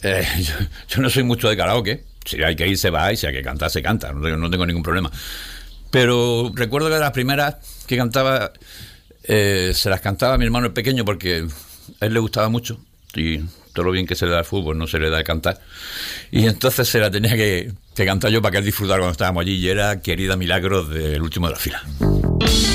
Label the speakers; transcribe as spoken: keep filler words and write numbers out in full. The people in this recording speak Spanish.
Speaker 1: Eh, yo, yo no soy mucho de karaoke. Si hay que ir, se va, y si hay que cantar, se canta. No, no tengo ningún problema. Pero recuerdo que de las primeras que cantaba, eh, se las cantaba a mi hermano el pequeño, porque a él le gustaba mucho. Y todo lo bien que se le da al fútbol no se le da a cantar. Y entonces se la tenía que, que cantar yo para que él disfrutara cuando estábamos allí. Y era Querida Milagros, del último de la fila.